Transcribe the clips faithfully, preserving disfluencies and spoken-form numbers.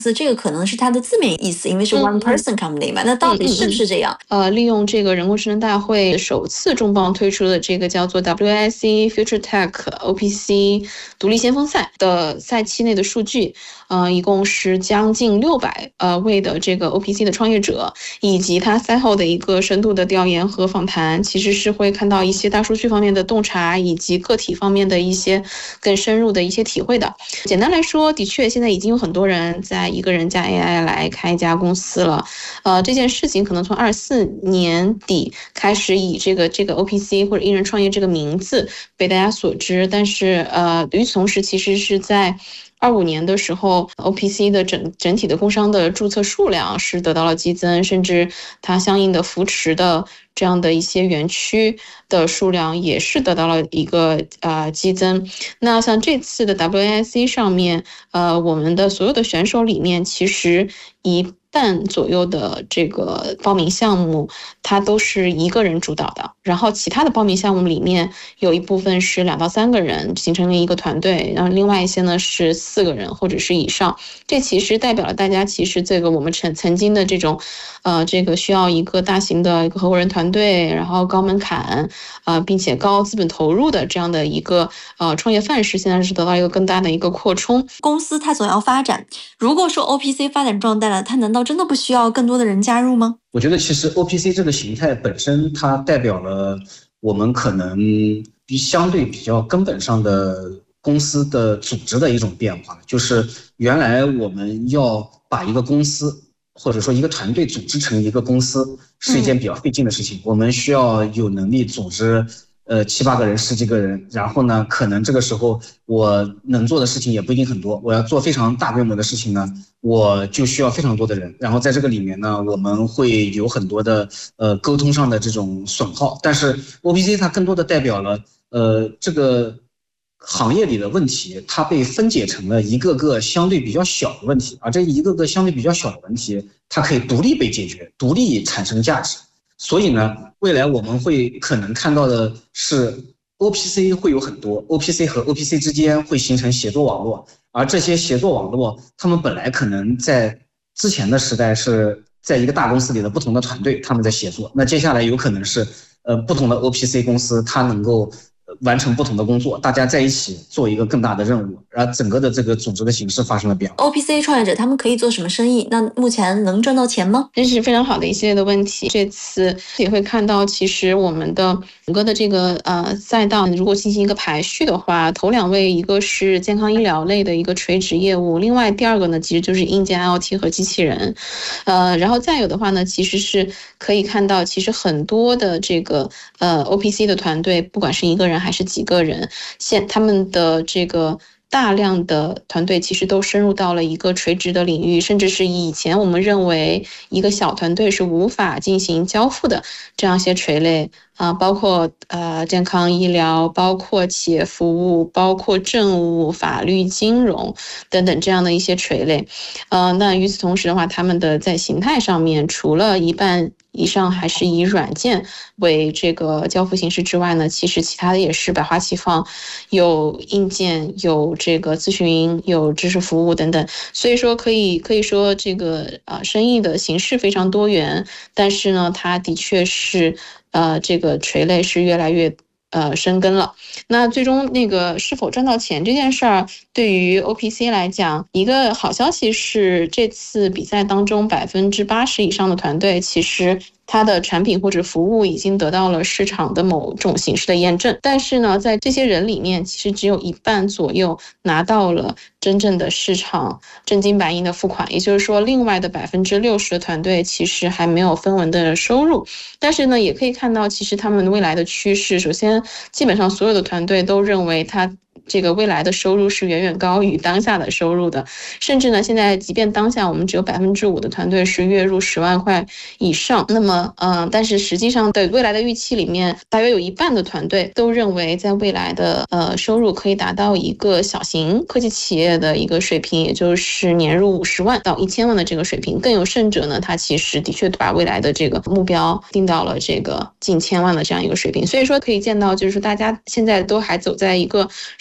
这个可能是它的字面意思，因为是 one person company 嘛、嗯、那到底是不是这样、 嗯嗯、呃，利用这个人工智能大会首次重磅推出的这个叫做 W I C Future Tech O P C 独立先锋赛的赛期内的数据，呃，一共是将近六百呃位的这个 O P C 的创业者，以及他赛后的一个深度的调研和访谈，其实是会看到一些大数据方面的洞察，以及个体方面的一些更深入的一些体会的。简单来说，的确现在已经有很多人在一个人加 A I 来开一家公司了。呃，这件事情可能从二四年底开始以这个这个 O P C 或者一人创业这个名字被大家所知，但是呃，与此同时，其实是在二五年的时候 ，O P C 的整整体的工商的注册数量是得到了激增，甚至它相应的扶持的这样的一些园区的数量也是得到了一个呃激增。那像这次的 W I C 上面，呃，我们的所有的选手里面，其实一半左右的这个报名项目，它都是一个人主导的，然后其他的报名项目里面有一部分是两到三个人形成了一个团队，然后另外一些呢是四个人或者是以上。这其实代表了大家其实这个我们曾曾经的这种，呃，这个需要一个大型的一个合伙人团队，然后高门槛，呃，并且高资本投入的这样的一个呃创业范式，现在是得到一个更大的一个扩充。 公司它总要发展，如果说 O P C 发展壮大了，它难道真的不需要更多的人加入吗？ 我觉得其实 O P C 这个形态本身，它代表了我们可能比相对比较根本上的公司的组织的一种变化，就是原来我们要把一个公司或者说一个团队组织成一个公司是一件比较费劲的事情，嗯、我们需要有能力组织呃七八个人十几个人，然后呢可能这个时候我能做的事情也不一定很多，我要做非常大规模的事情呢，我就需要非常多的人，然后在这个里面呢我们会有很多的呃沟通上的这种损耗，但是 O P C 它更多的代表了呃这个行业里的问题，它被分解成了一个个相对比较小的问题，而这一个个相对比较小的问题，它可以独立被解决，独立产生价值。所以呢，未来我们会可能看到的是 O P C 会有很多 O P C 和 O P C 之间会形成协作网络，而这些协作网络，他们本来可能在之前的时代是在一个大公司里的不同的团队他们在协作，那接下来有可能是呃不同的 O P C 公司它能够完成不同的工作，大家在一起做一个更大的任务，然后整个的这个组织的形式发生了变化。 O P C 创业者他们可以做什么生意？那目前能赚到钱吗？ 这是非常好的一系列的问题。这次也会看到，其实我们的整个的这个呃赛道，如果进行一个排序的话，头两位一个是健康医疗类的一个垂直业务，另外第二个呢其实就是硬件 I O T 和机器人，呃，然后再有的话呢，其实是可以看到，其实很多的这个呃 O P C 的团队，不管是一个人还是几个人，现他们的这个大量的团队其实都深入到了一个垂直的领域，甚至是以前我们认为一个小团队是无法进行交付的这样一些垂类啊、呃，包括呃健康医疗，包括企业服务，包括政务、法律、金融等等这样的一些垂类。呃，那与此同时的话，他们的在形态上面，除了一半以上还是以软件为这个交付形式之外呢，其实其他的也是百花齐放，有硬件，有这个咨询，有知识服务等等。所以说可以可以说这个呃生意的形式非常多元，但是呢，它的确是呃这个垂类是越来越呃深耕了。那最终那个是否赚到钱这件事儿，对于 O P C 来讲，一个好消息是这次比赛当中百分之八十以上的团队其实它的产品或者服务已经得到了市场的某种形式的验证，但是呢，在这些人里面，其实只有一半左右拿到了真正的市场真金白银的付款，也就是说，另外的百分之六十的团队其实还没有分文的收入。但是呢，也可以看到，其实他们未来的趋势，首先，基本上所有的团队都认为它这个未来的收入是远远高于当下的收入的，甚至呢，现在即便当下我们只有百分之五的团队是月入十万块以上，那么，嗯、呃，但是实际上对未来的预期里面，大约有一半的团队都认为，在未来的呃收入可以达到一个小型科技企业的一个水平，也就是年入五十万到一千万的这个水平。更有甚者呢，他其实的确把未来的这个目标定到了这个近千万的这样一个水平。所以说可以见到，就是大家现在都还走在一个商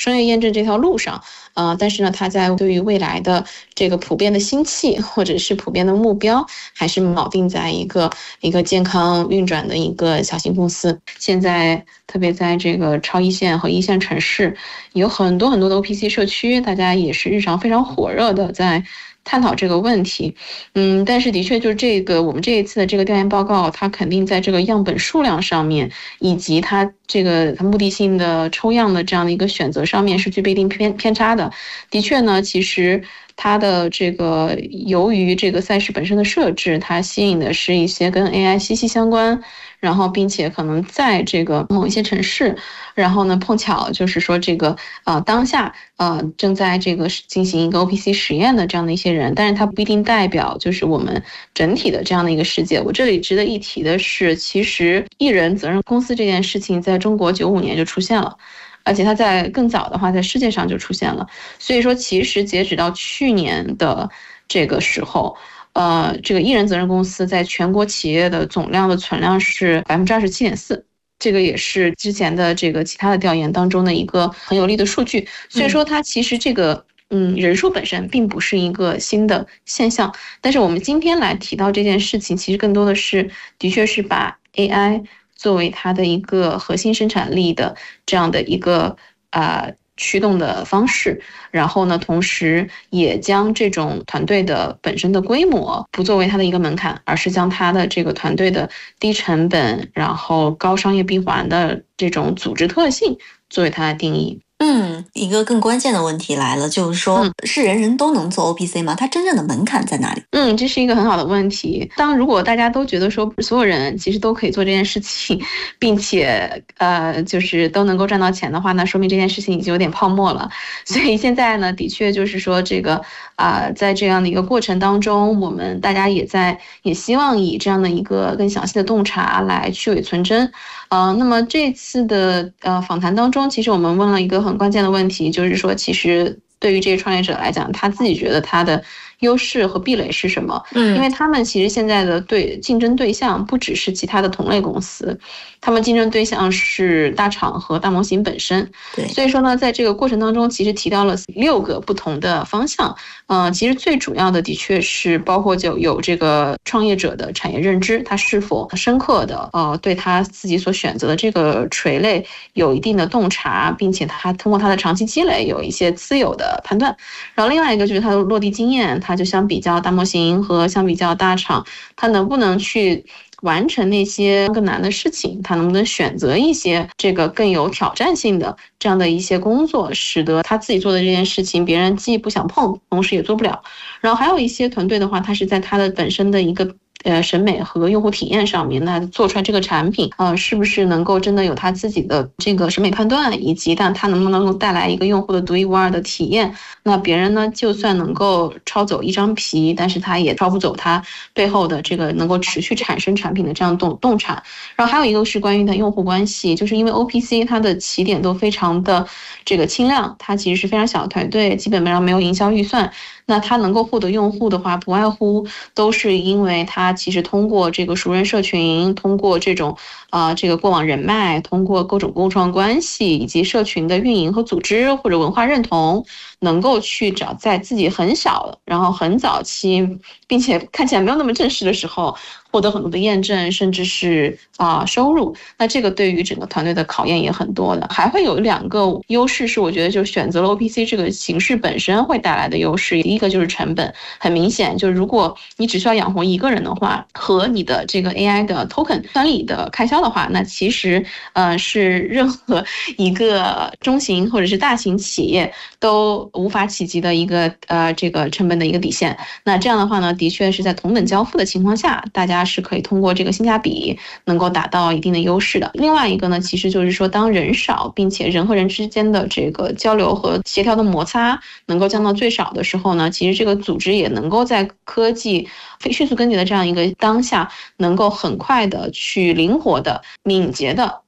商业验证这条路上，呃，但是呢，它在对于未来的这个普遍的兴起或者是普遍的目标，还是锚定在一个一个健康运转的一个小型公司。现在特别在这个超一线和一线城市，有很多很多的 O P C 社区，大家也是日常非常火热的在探讨这个问题。嗯，但是的确就是这个我们这一次的这个调研报告，它肯定在这个样本数量上面，以及它这个它目的性的抽样的这样的一个选择上面是具备一定偏偏差的。的确呢，其实它的这个由于这个赛事本身的设置，它吸引的是一些跟 A I 息息相关，然后并且可能在这个某一些城市，然后呢碰巧就是说这个呃当下呃正在这个进行一个 O P C 实验的这样的一些人，但是它不一定代表就是我们整体的这样的一个世界。我这里值得一提的是，其实艺人责任公司这件事情在中国九五年就出现了。而且它在更早的话，在世界上就出现了。所以说，其实截止到去年的这个时候，呃，这个艺人责任公司在全国企业的总量的存量是百分之二十七点四，这个也是之前的这个其他的调研当中的一个很有利的数据。所以说，它其实这个嗯人数本身并不是一个新的现象，但是我们今天来提到这件事情，其实更多的是的确是把 A I。作为它的一个核心生产力的这样的一个呃驱动的方式，然后呢，同时也将这种团队的本身的规模不作为它的一个门槛，而是将它的这个团队的低成本，然后高商业闭环的这种组织特性作为它的定义。 嗯，一个更关键的问题来了，就是说、嗯、是人人都能做 O P C 吗？它真正的门槛在哪里？ 嗯，这是一个很好的问题。当如果大家都觉得说所有人其实都可以做这件事情，并且呃就是都能够赚到钱的话，那说明这件事情已经有点泡沫了。所以现在呢，的确就是说这个啊、呃，在这样的一个过程当中，我们大家也在也希望以这样的一个更详细的洞察来去伪存真。呃，那么这次的呃访谈当中，其实我们问了一个很关键的问题，就是说，其实对于这些创业者来讲，他自己觉得他的优势和壁垒是什么？嗯，因为他们其实现在的对竞争对象不只是其他的同类公司，他们竞争对象是大厂和大模型本身。 对， 所以说呢，在这个过程当中，其实提到了六个不同的方向。呃，其实最主要的的确是包括就有这个创业者的产业认知，他是否深刻的呃对他自己所选择的这个垂类有一定的洞察，并且他通过他的长期积累有一些自有的判断。然后另外一个就是他的落地经验，他就相比较大模型和相比较大厂，他能不能去完成那些更难的事情，他能不能选择一些这个更有挑战性的这样的一些工作，使得他自己做的这件事情别人既不想碰，同时也做不了。然后还有一些团队的话，他是在他的本身的一个呃审美和用户体验上面，那做出来这个产品呃是不是能够真的有他自己的这个审美判断，以及但他能不能够带来一个用户的独一无二的体验。那别人呢就算能够抄走一张皮，但是他也抄不走他背后的这个能够持续产生产品的这样洞洞察。然后还有一个是关于的用户关系，就是因为 O P C 它的起点都非常的这个轻量，它其实是非常小的团队，基本上没有营销预算，那它能够获得用户的话，不外乎都是因为它其实通过这个熟人社群，通过这种呃这个过往人脉，通过各种共创关系，以及社群的运营和组织或者文化认同，能够去找在自己很小然后很早期并且看起来没有那么正式的时候获得很多的验证，甚至是啊、呃、收入。那这个对于整个团队的考验也很多的。还会有两个优势是我觉得就选择了 O P C 这个形式本身会带来的优势。第一个就是成本，很明显就是如果你只需要养活一个人的话，和你的这个 A I 的 token 算力的开销的话，那其实呃是任何一个中型或者是大型企业都无法企及的一个呃这个成本的一个底线。那这样的话呢，的确是在同等交付的情况下，大家是可以通过这个性价比能够达到一定的优势的。另外一个呢，其实就是说当人少，并且人和人之间的这个交流和协调的摩擦能够降到最少的时候呢，其实这个组织也能够在科技迅速更迭的这样一个当下，能够很快的去灵活的敏捷的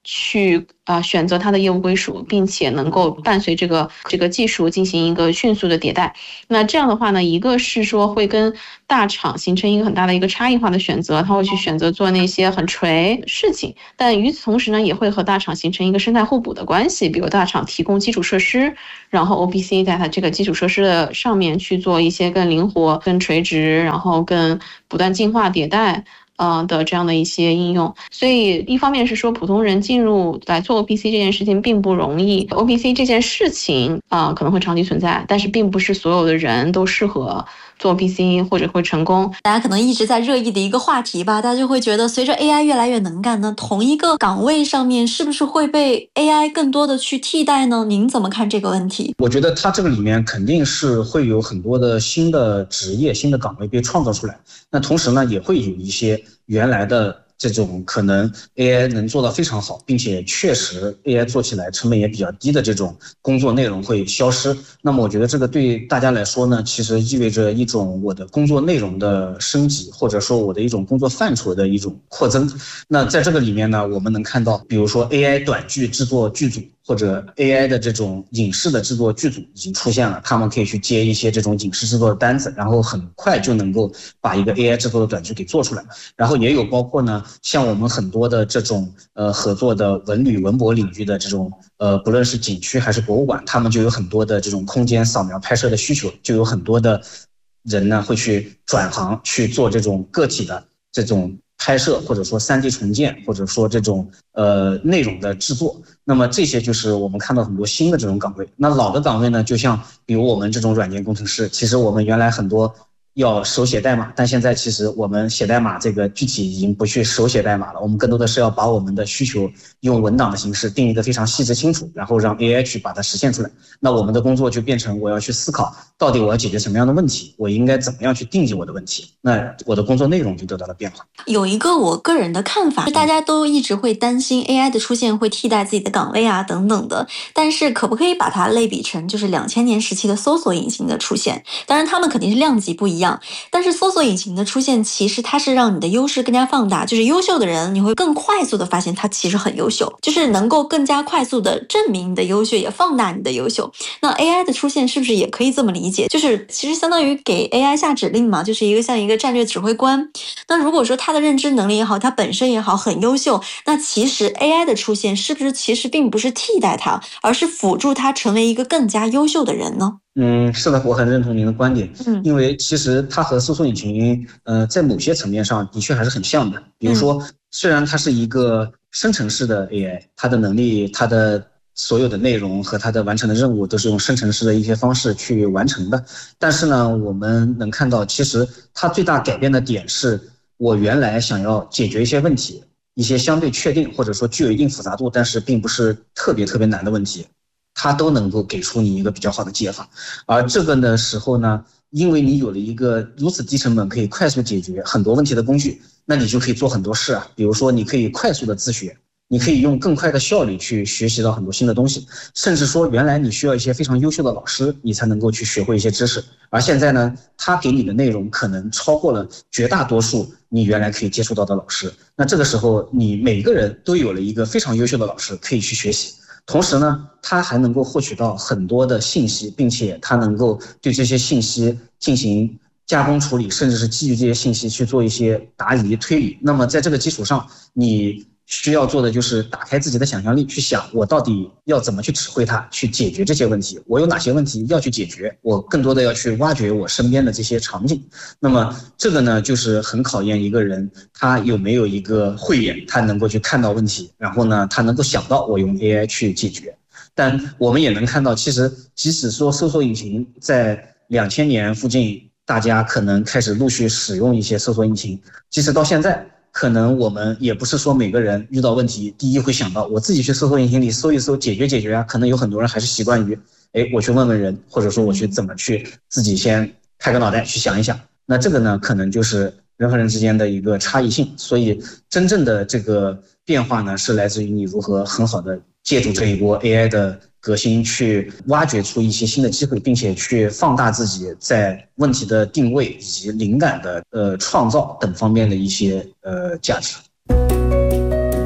去啊、呃、选择它的业务归属，并且能够伴随这个这个技术进行一个迅速的迭代。那这样的话呢，一个是说会跟大厂形成一个很大的一个差异化的选择，它会去选择做那些很垂事情，但与此同时呢，也会和大厂形成一个生态互补的关系。比如大厂提供基础设施，然后 O P C 在它这个基础设施的上面去做一些更灵活、更垂直，然后更不断进化迭代。呃的这样的一些应用，所以一方面是说普通人进入来做 O P C 这件事情并不容易 ，O P C 这件事情啊、呃、可能会长期存在，但是并不是所有的人都适合做 O P C 或者会成功。 大家可能一直在热议的一个话题吧，大家就会觉得随着 A I 越来越能干呢，同一个岗位上面是不是会被 A I 更多的去替代呢？您怎么看这个问题？ 我觉得它这个里面肯定是会有很多的新的职业、新的岗位被创造出来，那同时呢，也会有一些原来的这种可能 A I 能做到非常好，并且确实 A I 做起来成本也比较低的这种工作内容会消失。那么我觉得这个对大家来说呢，其实意味着一种我的工作内容的升级，或者说我的一种工作范畴的一种扩增。那在这个里面呢，我们能看到，比如说 A I 短剧制作剧组，或者 A I 的这种影视的制作剧组已经出现了，他们可以去接一些这种影视制作的单子，然后很快就能够把一个 A I 制作的短剧给做出来。然后也有包括呢，像我们很多的这种呃合作的文旅文博领域的这种呃，不论是景区还是博物馆，他们就有很多的这种空间扫描拍摄的需求，就有很多的人呢会去转行去做这种个体的这种拍摄，或者说 三 D 重建，或者说这种呃内容的制作。那么这些就是我们看到很多新的这种岗位。那老的岗位呢，就像比如我们这种软件工程师，其实我们原来很多要手写代码，但现在其实我们写代码这个具体已经不去手写代码了，我们更多的是要把我们的需求用文档的形式定义得非常细致清楚，然后让 A I 去把它实现出来。那我们的工作就变成我要去思考，到底我要解决什么样的问题，我应该怎么样去定义我的问题，那我的工作内容就得到了变化。 有一个我个人的看法，大家都一直会担心 A I 的出现会替代自己的岗位啊等等的，但是可不可以把它类比成就是两千年时期的搜索引擎的出现？当然他们肯定是量级不一样，但是搜索引擎的出现其实它是让你的优势更加放大，就是优秀的人你会更快速的发现他其实很优秀，就是能够更加快速的证明你的优秀，也放大你的优秀。那 A I 的出现是不是也可以这么理解，就是其实相当于给 A I 下指令嘛，就是一个像一个战略指挥官。那如果说他的认知能力也好，他本身也好很优秀，那其实 A I 的出现是不是其实并不是替代他，而是辅助他成为一个更加优秀的人呢？ 嗯，是的，我很认同您的观点。 嗯， 因为其实它和搜索引擎，呃，在某些层面上的确还是很像的。比如说，虽然它是一个生成式的 A I， 它的能力、它的所有的内容和它的完成的任务都是用生成式的一些方式去完成的，但是呢，我们能看到，其实它最大改变的点是，我原来想要解决一些问题，一些相对确定或者说具有一定复杂度，但是并不是特别特别难的问题，它都能够给出你一个比较好的解法。而这个的时候呢，因为你有了一个如此低成本可以快速解决很多问题的工具，那你就可以做很多事啊。比如说你可以快速的自学，你可以用更快的效率去学习到很多新的东西，甚至说原来你需要一些非常优秀的老师，你才能够去学会一些知识，而现在呢，他给你的内容可能超过了绝大多数你原来可以接触到的老师。那这个时候你每个人都有了一个非常优秀的老师可以去学习，同时呢，他还能够获取到很多的信息，并且他能够对这些信息进行加工处理，甚至是基于这些信息去做一些答疑推理。那么在这个基础上，你需要做的就是打开自己的想象力，去想我到底要怎么去指挥它，去解决这些问题，我有哪些问题要去解决，我更多的要去挖掘我身边的这些场景。那么这个呢，就是很考验一个人他有没有一个慧眼，他能够去看到问题，然后呢，他能够想到我用 A I 去解决。但我们也能看到，其实即使说搜索引擎在两千年附近大家可能开始陆续使用一些搜索引擎，即使到现在可能我们也不是说每个人遇到问题第一会想到我自己去搜索引擎里搜一搜解决解决啊，可能有很多人还是习惯于哎，我去问问人，或者说我去怎么去自己先开个脑袋去想一想。那这个呢，可能就是人和人之间的一个差异性。所以真正的这个变化呢，是来自于你如何很好的借助这一波 A I 的革新，去挖掘出一些新的机会，并且去放大自己在问题的定位以及灵感的呃创造等方面的一些呃价值。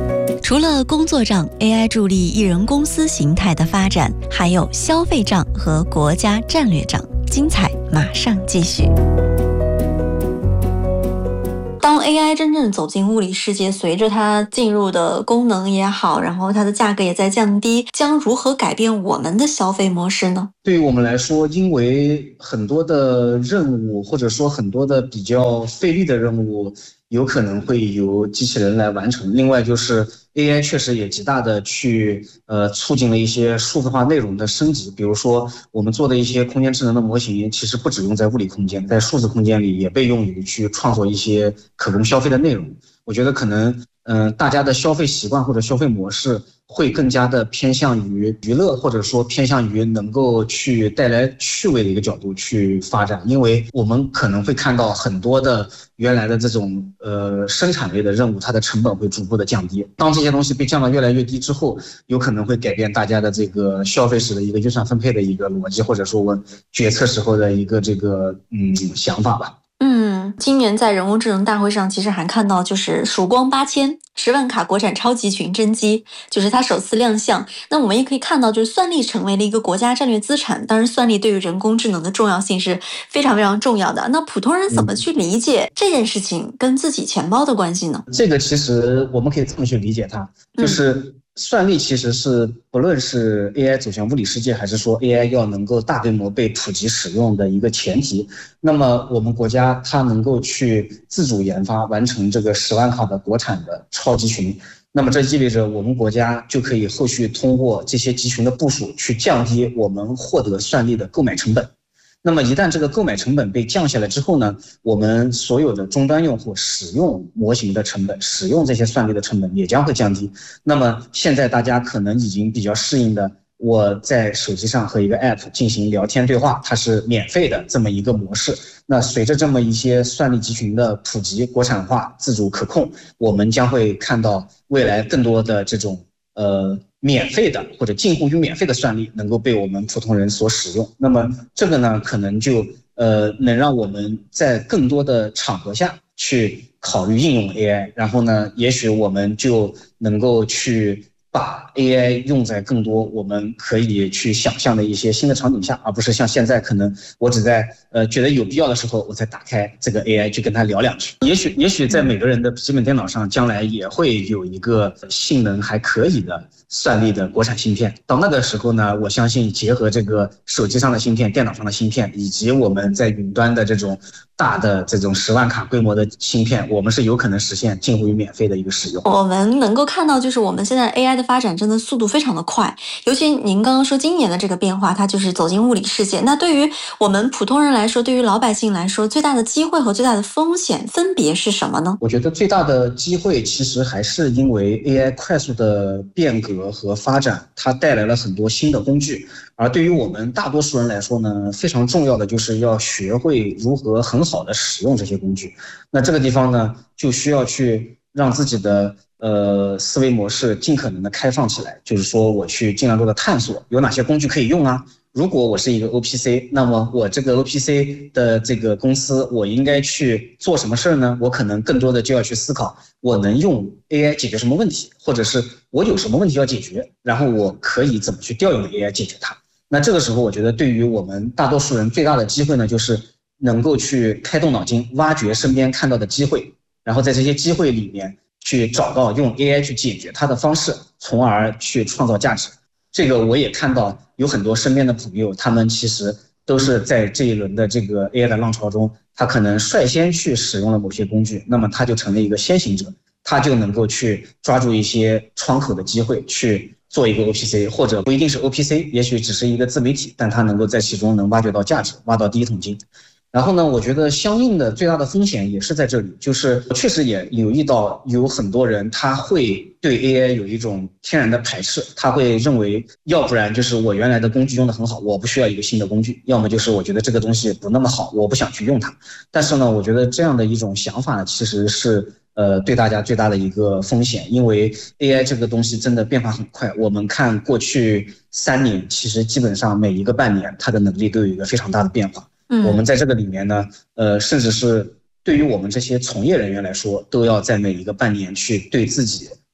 除了工作账 A I 助力艺人公司形态的发展，还有消费账和国家战略账，精彩马上继续。 当 A I 真正走进物理世界，随着它进入的功能也好，然后它的价格也在降低，将如何改变我们的消费模式呢？ 对于我们来说，因为很多的任务或者说很多的比较费力的任务有可能会由机器人来完成。另外就是 A I 确实也极大的去呃促进了一些数字化内容的升级，比如说我们做的一些空间智能的模型，其实不只用在物理空间，在数字空间里也被用于去创作一些可供消费的内容。我觉得可能嗯、呃，大家的消费习惯或者消费模式会更加的偏向于娱乐，或者说偏向于能够去带来趣味的一个角度去发展。因为我们可能会看到很多的原来的这种呃生产类的任务，它的成本会逐步的降低。当这些东西被降到越来越低之后，有可能会改变大家的这个消费时的一个预算分配的一个逻辑，或者说我决策时候的一个这个嗯想法吧。 嗯，今年在人工智能大会上，其实还看到就是曙光八千十万卡国产超级群真机，就是它首次亮相。那我们也可以看到，就是算力成为了一个国家战略资产。当然，算力对于人工智能的重要性是非常非常重要的。那普通人怎么去理解这件事情跟自己钱包的关系呢？ 这个其实我们可以这么去理解它，就是算力其实是不论是 A I 走向物理世界，还是说 A I 要能够大规模被普及使用的一个前提。那么我们国家它能够去自主研发完成这个十万卡的国产的超级群，那么这意味着我们国家就可以后续通过这些集群的部署去降低我们获得算力的购买成本。那么一旦这个购买成本被降下来之后呢，我们所有的终端用户使用模型的成本，使用这些算力的成本也将会降低。那么现在大家可能已经比较适应的，我在手机上和一个 app 进行聊天对话，它是免费的这么一个模式。那随着这么一些算力集群的普及、国产化、自主可控，我们将会看到未来更多的这种呃免费的或者近乎于免费的算力能够被我们普通人所使用。那么这个呢，可能就呃能让我们在更多的场合下去考虑应用 A I， 然后呢，也许我们就能够去把 A I 用在更多我们可以去想象的一些新的场景下，而不是像现在可能我只在呃觉得有必要的时候我才打开这个 A I 去跟他聊两句。也许也许在每个人的笔记本电脑上将来也会有一个性能还可以的算力的国产芯片。到那个时候呢，我相信结合这个手机上的芯片、电脑上的芯片，以及我们在云端的这种大的这种十万卡规模的芯片，我们是有可能实现近乎于免费的一个使用。 我们能够看到，就是我们现在 A I 的发展真的速度非常的快，尤其您刚刚说今年的这个变化，它就是走进物理世界。那对于我们普通人来说，对于老百姓来说，最大的机会和最大的风险分别是什么呢？ 我觉得最大的机会其实还是因为 A I 快速的变革和发展，它带来了很多新的工具。而对于我们大多数人来说呢，非常重要的就是要学会如何很好的使用这些工具。那这个地方呢，就需要去让自己的呃思维模式尽可能的开放起来，就是说我去尽量多的探索有哪些工具可以用啊。如果我是一个 O P C， 那么我这个 O P C 的这个公司，我应该去做什么事儿呢？我可能更多的就要去思考，我能用 A I 解决什么问题，或者是我有什么问题要解决，然后我可以怎么去调用 A I 解决它。那这个时候，我觉得对于我们大多数人最大的机会呢，就是能够去开动脑筋，挖掘身边看到的机会，然后在这些机会里面去找到用 A I 去解决它的方式，从而去创造价值。这个我也看到有很多身边的朋友，他们其实都是在这一轮的这个 A I 的浪潮中，他可能率先去使用了某些工具，那么他就成了一个先行者，他就能够去抓住一些窗口的机会去做一个 O P C， 或者不一定是 O P C， 也许只是一个自媒体，但他能够在其中能挖掘到价值，挖到第一桶金。然后呢，我觉得相应的最大的风险也是在这里，就是确实也留意到有很多人他会对 A I 有一种天然的排斥，他会认为要不然就是我原来的工具用得很好，我不需要一个新的工具，要么就是我觉得这个东西不那么好，我不想去用它。但是呢，我觉得这样的一种想法其实是呃对大家最大的一个风险，因为 A I 这个东西真的变化很快。我们看过去三年，其实基本上每一个半年它的能力都有一个非常大的变化。 嗯， 我们在这个里面呢，呃，甚至是对于我们这些从业人员来说，都要在每一个半年去对自己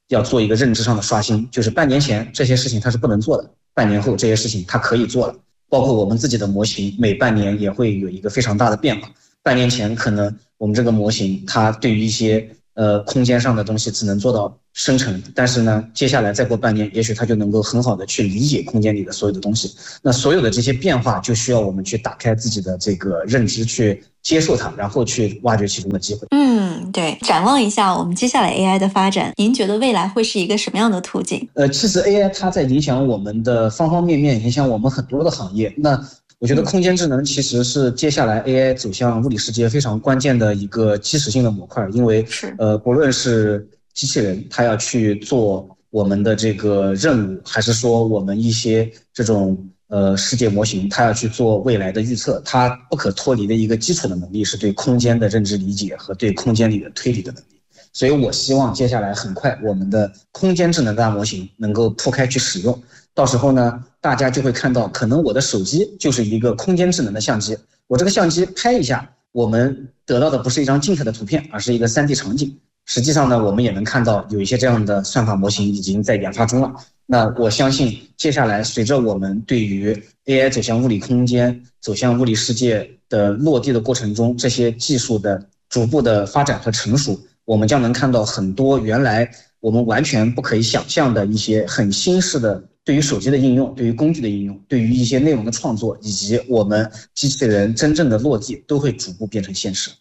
要做一个认知上的刷新，就是半年前这些事情它是不能做的，半年后这些事情它可以做了。包括我们自己的模型每半年也会有一个非常大的变化。半年前可能我们这个模型它对于一些呃空间上的东西只能做到生成，但是呢接下来再过半年也许它就能够很好的去理解空间里的所有的东西。那所有的这些变化就需要我们去打开自己的这个认知，去接受它，然后去挖掘其中的机会。 嗯，对。展望一下我们接下来 A I 的发展，您觉得未来会是一个什么样的途径？ 呃，其实 A I 它在影响我们的方方面面，影响我们很多的行业。那我觉得空间智能其实是接下来 A I 走向物理世界非常关键的一个基石性的模块，因为呃，不论是机器人它要去做我们的这个任务，还是说我们一些这种呃世界模型它要去做未来的预测，它不可脱离的一个基础的能力是对空间的认知理解和对空间里的推理的能力。所以我希望接下来很快我们的空间智能大模型能够铺开去使用，到时候呢大家就会看到，可能我的手机就是一个空间智能的相机，我这个相机拍一下，我们得到的不是一张静态的图片，而是一个 三 D 场景。实际上呢我们也能看到有一些这样的算法模型已经在研发中了。那我相信接下来随着我们对于 A I 走向物理空间走向物理世界的落地的过程中，这些技术的逐步的发展和成熟，我们将能看到很多原来我们完全不可以想象的一些很新式的对于手机的应用，对于工具的应用，对于一些内容的创作，以及我们机器人真正的落地，都会逐步变成现实。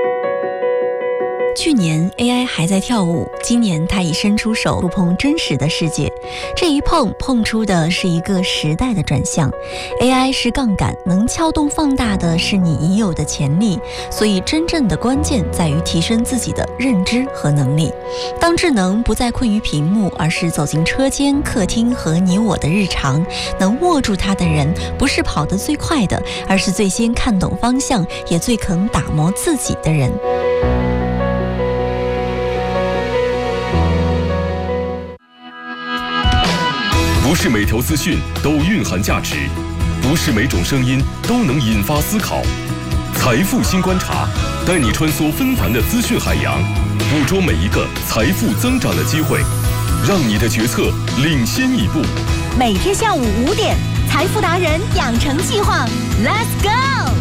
去年 A I 还在跳舞，今年它已伸出手触碰真实的世界。这一碰碰出的是一个时代的转向。 A I 是杠杆，能撬动放大的是你已有的潜力，所以真正的关键在于提升自己的认知和能力。当智能不再困于屏幕，而是走进车间、客厅和你我的日常，能握住它的人，不是跑得最快的，而是最先看懂方向，也最肯打磨自己的人。 不是每条资讯都蕴含价值，不是每种声音都能引发思考。财富新观察，带你穿梭纷繁的资讯海洋，捕捉每一个财富增长的机会，让你的决策领先一步。 每天下午五点，财富达人养成计划 ，Let's go！